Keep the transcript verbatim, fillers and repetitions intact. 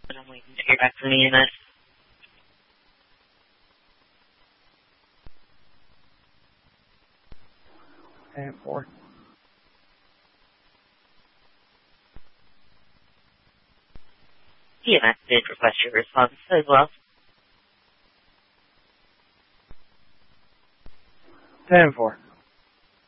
But I'm waiting to hear back from E M S. ten four. E M S did request your response as well. ten four.